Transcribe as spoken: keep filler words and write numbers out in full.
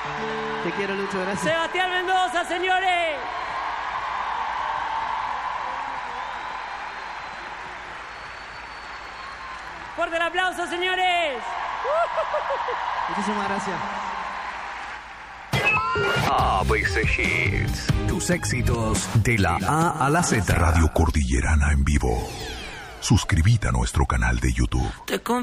Te quiero, Lucho, gracias. Sebastián Mendoza, señores. Fuerte el aplauso, señores. Muchísimas gracias. A B C Hits. Tus éxitos de la A a la Z. Radio Cordillerana en vivo. Suscríbete a nuestro canal de YouTube. Te